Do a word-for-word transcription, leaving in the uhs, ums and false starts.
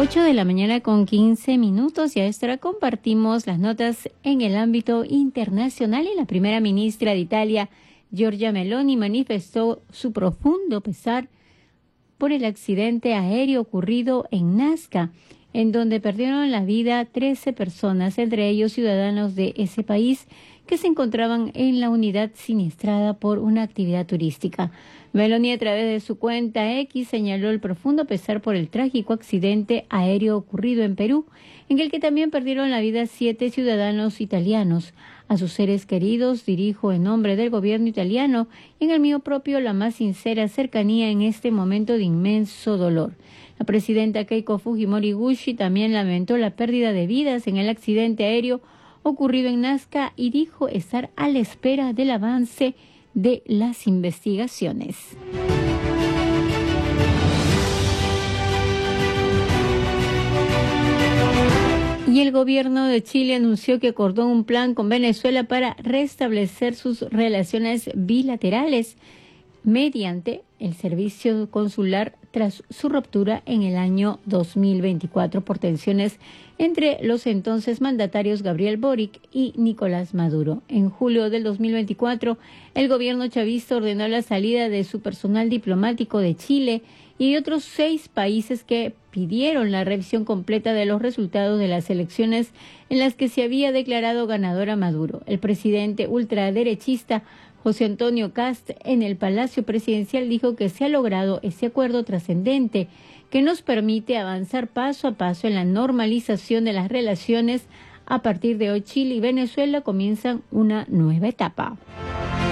ocho de la mañana con quince minutos y a esta hora compartimos las notas en el ámbito internacional y la primera ministra de Italia, Giorgia Meloni, manifestó su profundo pesar por el accidente aéreo ocurrido en Nazca, en donde perdieron la vida trece personas, entre ellos ciudadanos de ese país que se encontraban en la unidad siniestrada por una actividad turística. Meloni, a través de su cuenta X, señaló el profundo pesar por el trágico accidente aéreo ocurrido en Perú, en el que también perdieron la vida siete ciudadanos italianos. A sus seres queridos dirijo en nombre del gobierno italiano y en el mío propio la más sincera cercanía en este momento de inmenso dolor. La presidenta Keiko Fujimori Gushi también lamentó la pérdida de vidas en el accidente aéreo ocurrido en Nazca y dijo estar a la espera del avance de las investigaciones. Y el gobierno de Chile anunció que acordó un plan con Venezuela para restablecer sus relaciones bilaterales mediante el servicio consular tras su ruptura en el año dos mil veinticuatro por tensiones entre los entonces mandatarios Gabriel Boric y Nicolás Maduro. En julio del dos mil veinticuatro, el gobierno chavista ordenó la salida de su personal diplomático de Chile y de otros seis países que pidieron la revisión completa de los resultados de las elecciones en las que se había declarado ganador a Maduro. El presidente ultraderechista José Antonio Kast, en el Palacio Presidencial, dijo que se ha logrado ese acuerdo trascendente que nos permite avanzar paso a paso en la normalización de las relaciones. A partir de hoy, Chile y Venezuela comienzan una nueva etapa.